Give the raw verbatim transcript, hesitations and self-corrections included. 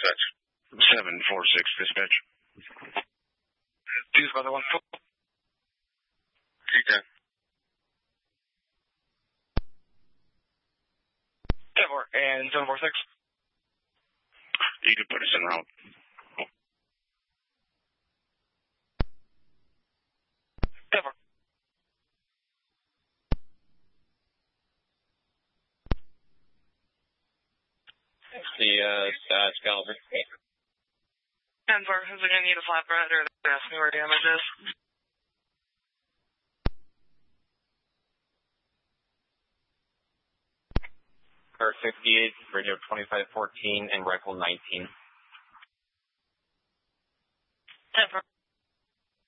dispatch. seven four six, dispatch. Choose by the one foot. T ten. ten four and seven four six. You can put us en route. ten four. The uh, Dodge Caliber. ten four, is it going to need a flatbread or they're asking where damage is? Car sixty-eight, radio twenty-five fourteen, and rifle nineteen. ten four.